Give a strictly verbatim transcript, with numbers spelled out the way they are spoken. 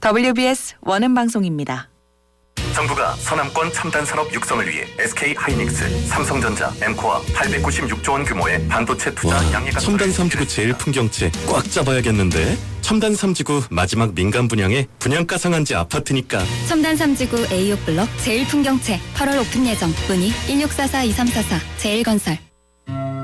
더블유비에스 원음 방송입니다. 정부가 서남권 첨단 산업 육성을 위해 에스케이하이닉스, 삼성전자, 엠코와 팔백구십육 조 원 규모의 반도체 투자 양해가 첨단 삼지구 제일 풍경채 꽉 잡아야겠는데. 첨단 삼지구 마지막 민간 분양에 분양가 상한제 아파트니까. 첨단 삼지구 에이오 블럭 제일 풍경채 팔월 오픈 예정. 문의 일육사사 이삼사사 제일건설.